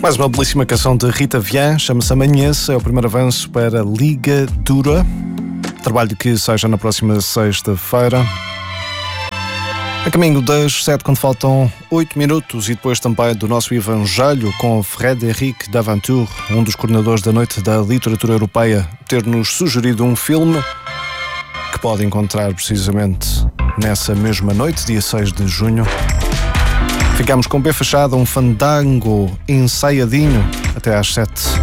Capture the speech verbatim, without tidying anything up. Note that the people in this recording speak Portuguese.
Mais uma belíssima canção de Rita Vian, chama-se Amanheça, é o primeiro avanço para Liga Dura, trabalho que seja na próxima sexta-feira. A caminho das sete, quando faltam oito minutos, e depois também do nosso Evangelho com Frédéric Daventure, um dos coordenadores da Noite da Literatura Europeia, ter-nos sugerido um filme que pode encontrar precisamente nessa mesma noite, dia seis de junho. Ficamos com B Fachada, um fandango ensaiadinho até às sete.